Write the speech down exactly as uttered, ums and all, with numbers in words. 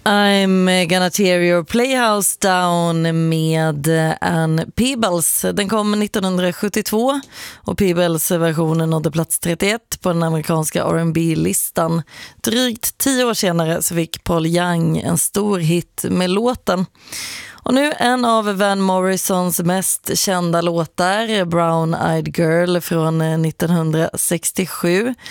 I'm gonna tear your playhouse down med Ann Peebles. Den kom nittonhundrasjuttiotvå och Peebles-versionen nådde plats trettioett på den amerikanska R and B-listan. Drygt tio år senare så fick Paul Young en stor hit med låten. Och nu en av Van Morrisons mest kända låtar, Brown Eyed Girl från nittonhundrasextiosju.